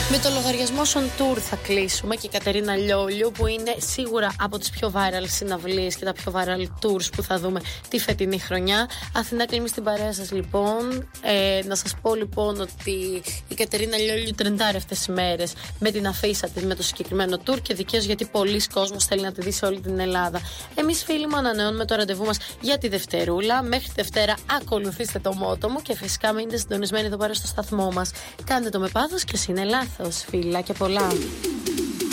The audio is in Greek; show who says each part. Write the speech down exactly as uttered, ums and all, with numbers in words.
Speaker 1: Με το λογαριασμό On Tour θα κλείσουμε και η Κατερίνα Λιόλιου, που είναι σίγουρα από τις πιο viral συναυλίες και τα πιο viral tours που θα δούμε τη φετινή χρονιά. Αθηνά κλείνει στην παρέα σας λοιπόν. Ε, να σας πω λοιπόν ότι η Κατερίνα Λιόλιου τρεντάρει αυτές τις μέρες με την αφίσα της, με το συγκεκριμένο tour, και δικαίως, γιατί πολλοί κόσμος θέλει να τη δει σε όλη την Ελλάδα. Εμείς, φίλοι μου, ανανεώνουμε το ραντεβού μας για τη Δευτερούλα. Μέχρι τη Δευτέρα ακολουθήστε το μότο μου και φυσικά μείνετε συντονισμένοι εδώ πέρα στο σταθμό μας. Κάντε το με πάθος και είναι λάθος, φίλα, και πολλά.